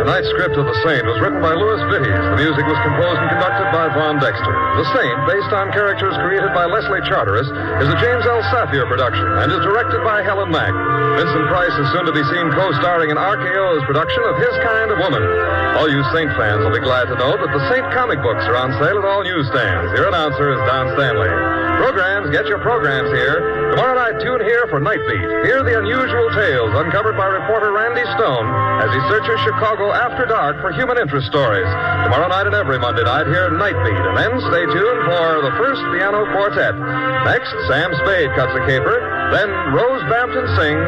Tonight's script of The Saint was written by Louis Vittes. The music was composed and conducted by Von Dexter. The Saint, based on characters created by Leslie Charteris, is a James L. Safier production and is directed by Helen Mack. Vincent Price is soon to be seen co-starring in RKO's production of His Kind of Woman. All you Saint fans will be glad to know that the Saint comic books are on sale at all newsstands. Your announcer is Don Stanley. Programs, get your programs here. Tomorrow night, tune here for Night Beat. Hear the unusual tales uncovered by reporter Randy Stone as he searches Chicago after dark for human interest stories. Tomorrow night and every Monday night, hear Night Beat. And then stay tuned for the first piano quartet. Next, Sam Spade cuts a caper. Then Rose Bampton sings